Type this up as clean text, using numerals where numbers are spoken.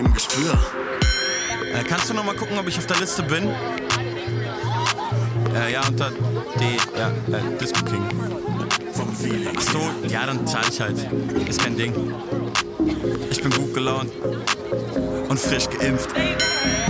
im Gespür. Kannst du noch mal gucken, ob ich auf der Liste bin? Ja, unter D, ja, Disco King. Vom Feeling. Ach so, ja, dann zahl ich halt. Ist kein Ding. Ich bin gut gelaunt und frisch geimpft.